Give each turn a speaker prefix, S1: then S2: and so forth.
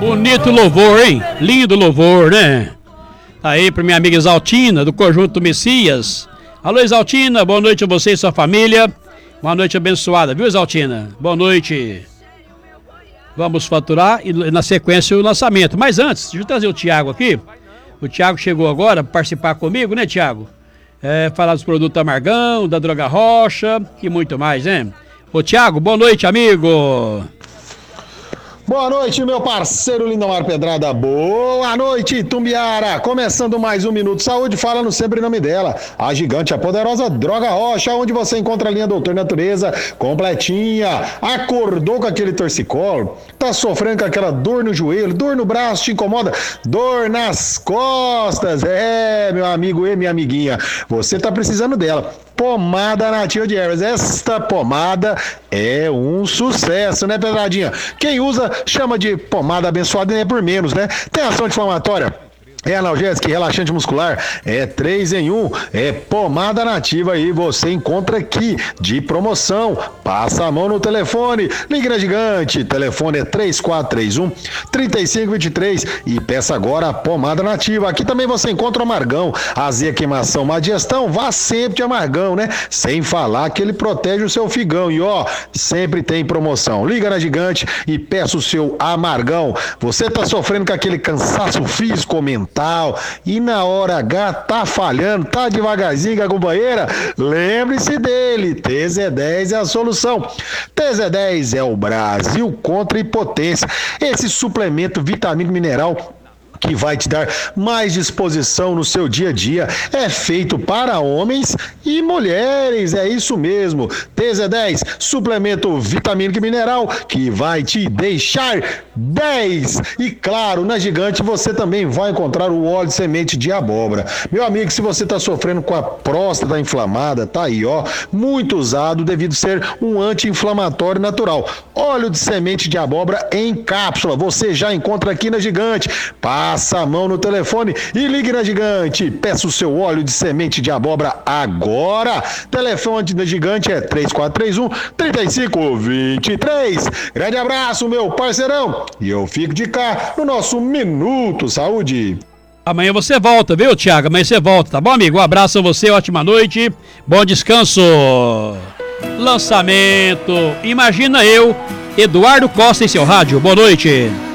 S1: Bonito louvor, hein? Lindo louvor, né? Aí pra minha amiga Exaltina, do Conjunto Messias. Alô, Exaltina, boa noite a você e sua família. Uma noite abençoada, viu, Exaltina? Boa noite. Vamos faturar e na sequência o lançamento. Mas antes, deixa eu trazer o Thiago aqui. O Thiago chegou agora para participar comigo, né, Thiago? Falar dos produtos Amargão, da Droga Rocha e muito mais, né? Ô, Thiago, boa noite, amigo.
S2: Boa noite, meu parceiro Lindomar Pedrada. Boa noite, Tumbiara. Começando mais um Minuto Saúde, falando sempre em nome dela. A gigante, a poderosa Droga Rocha, onde você encontra a linha Doutor Natureza completinha. Acordou com aquele torcicolo? Tá sofrendo com aquela dor no joelho, dor no braço, te incomoda? Dor nas costas? Meu amigo e minha amiguinha, você tá precisando dela. Pomada Nativa de Ervas. Esta pomada é um sucesso, né, Pedradinha? Quem usa chama de pomada abençoada e é por menos, né? Tem ação anti-inflamatória, é analgésico e relaxante muscular, é 3 em 1, é pomada nativa aí, você encontra aqui de promoção. Passa a mão no telefone, ligue na gigante, telefone é 3431-3523 e peça agora a pomada nativa. Aqui também você encontra o Amargão, azia, queimação, má digestão, vá sempre de Amargão, né? Sem falar que ele protege o seu figão e ó, sempre tem promoção. Liga na gigante e peça o seu Amargão. Você tá sofrendo com aquele cansaço físico ou mental e na hora H tá falhando, tá devagarzinho com a companheira? Lembre-se dele, TZ10 é a solução. TZ10 é o Brasil contra a impotência. Esse suplemento vitamina mineral que vai te dar mais disposição no seu dia a dia. É feito para homens e mulheres, é isso mesmo. TZ10, suplemento vitamínico e mineral que vai te deixar 10. E claro, na Gigante você também vai encontrar o óleo de semente de abóbora. Meu amigo, se você está sofrendo com a próstata inflamada, tá aí, ó, muito usado devido ser um anti-inflamatório natural. Óleo de semente de abóbora em cápsula, você já encontra aqui na Gigante. Passa a mão no telefone e ligue na Gigante. Peça o seu óleo de semente de abóbora agora. Telefone da Gigante é 3431-3523. Grande abraço, meu parceirão. E eu fico de cá no nosso Minuto Saúde.
S1: Amanhã você volta, viu, Thiago? Amanhã você volta, tá bom, amigo? Um abraço a você, ótima noite, bom descanso. Lançamento, imagina eu, Eduardo Costa em seu rádio. Boa noite.